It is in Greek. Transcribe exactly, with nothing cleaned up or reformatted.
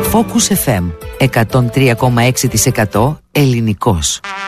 Focus εφ εμ εκατόν τρία κόμμα έξι τοις εκατό ελληνικός.